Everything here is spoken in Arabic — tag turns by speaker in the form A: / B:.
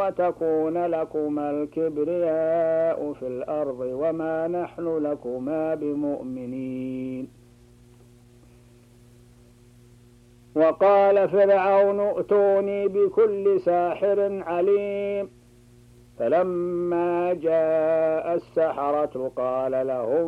A: تكون لكما الكبرياء في الأرض وما نحن لكما بمؤمنين. وقال فرعون ائتوني بكل ساحر عليم. فلما جاء السحرة قال لهم